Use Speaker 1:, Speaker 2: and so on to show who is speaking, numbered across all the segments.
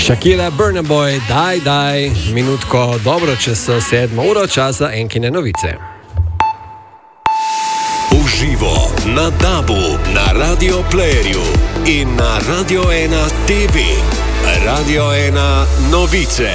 Speaker 1: Shakira, Burna Boy, daj, minutko, dobro, če so 7 uro časa, enkine novice.
Speaker 2: Uživo na DAB-u, na Radio Playerju in na Radio 1 TV. Radio 1 novice.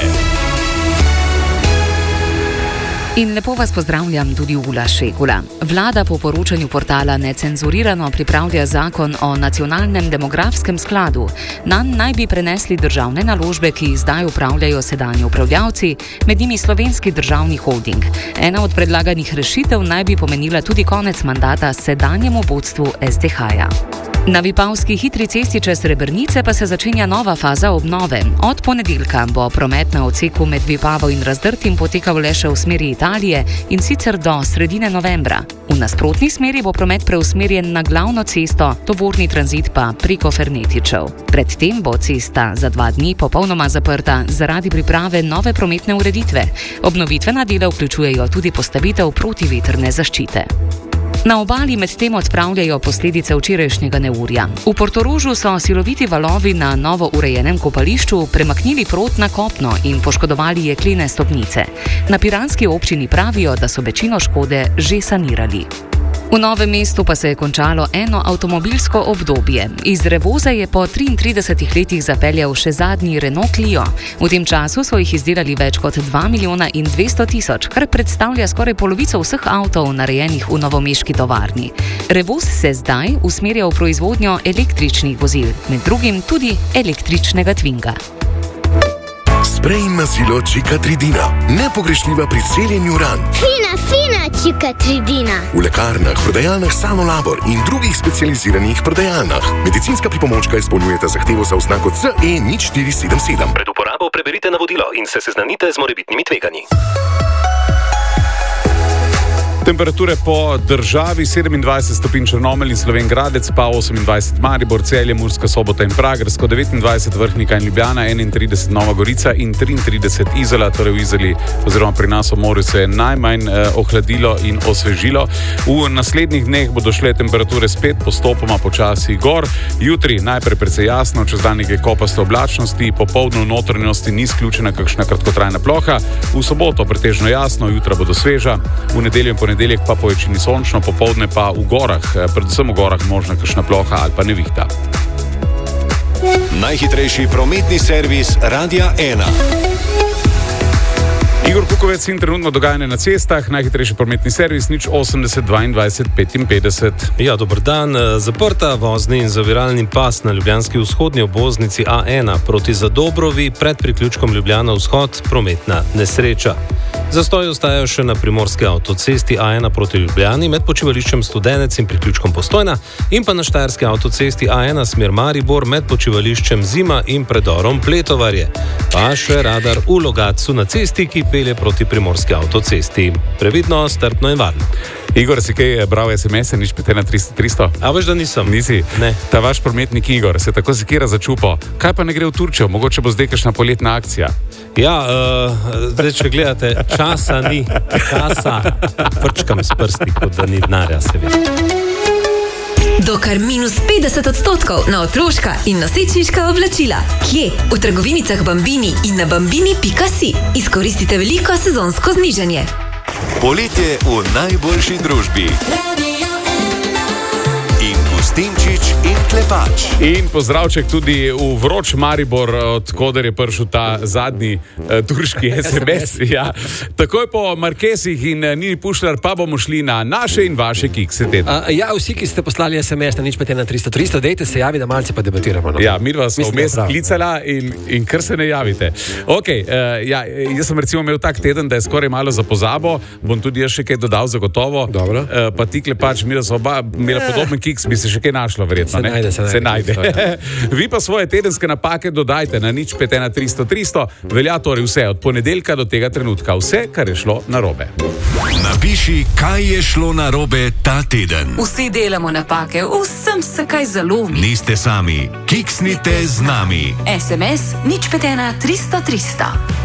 Speaker 3: In lepo vas pozdravljam tudi Ula Šegula. Vlada po poročanju portala Necenzurirano pripravlja zakon o nacionalnem demografskem skladu. Nanj naj bi prenesli državne naložbe, ki zdaj upravljajo sedanji upravljavci, med njimi Slovenski državni holding. Ena od predlaganih rešitev naj bi pomenila tudi konec mandata sedanjemu vodstvu SDH-ja. Na Vipavski hitri cesti čez Srebrnice pa se začenja nova faza obnove. Od ponedeljka bo promet na odseku med Vipavo in Razdrtim potekal le še v smeri Italije in sicer do sredine novembra. V nasprotni smeri bo promet preusmerjen na glavno cesto, tovorni tranzit pa preko Fernetičev. Predtem bo cesta za 2 dni popolnoma zaprta zaradi priprave nove prometne ureditve. Obnovitvena dela vključujejo tudi postavitev protivetrne zaščite. Na obali medtem odpravljajo posledice včerajšnjega neurja. V Portorožu so siloviti valovi na novo urejenem kopališču premaknili prot na kopno in poškodovali jeklene stopnice. Na piranski občini pravijo, da so večino škode že sanirali. V Novem mestu pa se je končalo eno avtomobilsko obdobje. Iz Revoza je po 33 letih zapeljal še zadnji Renault Clio. V tem času so jih izdelali več kot 2 milijona in 200 tisoč, kar predstavlja skoraj polovico vseh avtov narejenih v novomeški tovarni. Revoz se zdaj usmerja v proizvodnjo električnih vozil, med drugim tudi električnega Twinga.
Speaker 4: Sprej mazilo Čikatridina. Nepogrešljiva pri celjenju ran.
Speaker 5: Fina Čikatridina.
Speaker 4: V lekarnah, prodajalnah Sanolabor in drugih specializiranih prodajalnah. Medicinska pripomočka izpolnjujeta zahtevo za oznako CE0477.
Speaker 2: Pred uporabo preberite navodilo in se seznanite z morebitnimi tveganji.
Speaker 6: Temperature po državi 27 stopinj Črnomelj in Slovenj Gradec, pa 28 Maribor, Celje, Murska Sobota in Pragersko, 29 Vrhnika in Ljubljana, 31 Nova Gorica in 33 Izola, torej v Izoli oziroma pri nas v morju se je najmanj ohladilo in osvežilo. V naslednjih dneh bodo šle temperature spet postopoma počasi gor. Jutri najprej precej jasno, čez dan nekaj kopaste oblačnosti, popoldne v notranjosti ni izključena kakšna kratkotrajna ploha, v soboto pretežno jasno, jutra bodo sveža, v nedeljo in ponedeljek pa po večini sončno, popoldne pa v gorah, predvsem v gorah možna kakšna ploha ali pa nevihta.
Speaker 2: Najhitrejši prometni servis Radia 1.
Speaker 6: Igor Kukovec in trenutno dogajanje na cestah, najhitrejši prometni servis 080 22 55.
Speaker 7: Ja, dober dan. Zaprta vozni in zaviralni pas na ljubljanski vzhodni obvoznici A1 proti Zadobrovi pred priključkom Ljubljana vzhod, prometna nesreča. Zastoji ostajajo še na primorski avtocesti A1 proti Ljubljani med počivališčem Studenec in priključkom Postojna in pa na štajerski avtocesti A1 smer Maribor med počivališčem Zima in predorom Pletovarje. Pa še radar v Logatcu na cesti, ki pelje proti primorski avtocesti. Previdno, strpno in varno.
Speaker 6: Igor, si kaj bral SMS-e, nič pete na 300?
Speaker 7: A veš, da nisem?
Speaker 6: Nisi?
Speaker 7: Ne.
Speaker 6: Ta vaš prometnik Igor se tako sekira začupo. Kaj pa ne gre v Turčijo? Mogoče bo zdaj kakšna poletna akcija.
Speaker 7: Ja, zdaj, če gledate, časa ni. Prčkam s prsti, kot da ni denarja, se vidi.
Speaker 8: Do kar -50% na otroška in nosečniška oblačila. Kje? V trgovinicah Bambini in na bambini.si. Izkoristite veliko sezonsko znižanje.
Speaker 2: Poletje v najboljši družbi. In Gustinčič in Klepač.
Speaker 6: In pozdravček tudi v vroč Maribor, od koder je prišel ta zadnji turški SMS. Ja. Takoj po Markesih in Nini Pušlar pa bomo šli na naše in vaše kikse tedna.
Speaker 1: Ja, vsi, ki ste poslali SMS na nič pete na 300, dejte se javi, da malce pa debatiramo. No?
Speaker 6: Ja, mi vas smo vmes klicala in kar se ne javite. Ok, ja, jaz sem recimo imel tak teden, da je skoraj malo za pozabo, bom tudi jaz še kaj dodal zagotovo.
Speaker 1: Dobro.
Speaker 6: Pa ti Klepač, mi smo oba imela podoben kiks, bi se še kaj našlo verjetno. Se najde. Vi pa svoje tedenske napake dodajte na nič pete na 300. Velja torej vse od ponedeljka do tega trenutka. Vse, kar je šlo narobe.
Speaker 2: Napiši, kaj je šlo narobe ta teden.
Speaker 3: Vsi delamo napake, vsem se kaj zalomi.
Speaker 2: Niste sami, kiksnite z nami.
Speaker 3: SMS nič pete na 300.